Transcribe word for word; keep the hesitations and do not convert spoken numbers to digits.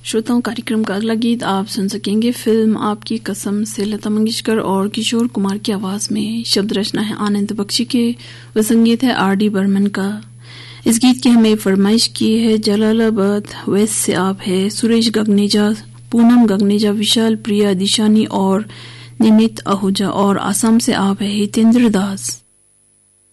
श्रोताओं, कार्यक्रम का अगला गीत आप सुन सकेंगे फिल्म आपकी कसम से लता मंगेशकर और किशोर कुमार की आवाज में। शब्द रचना है आनंद बख्शी के व संगीत है आर डी बर्मन का। इस गीत की हमें फरमाइश की है जलालाबाद वेस्ट से आप है सुरेश गगनेजा, पूनम गगनेजा, विशाल प्रिया, दिशानी और निमित आहूजा, और आसाम से आप है हितेंद्र दास।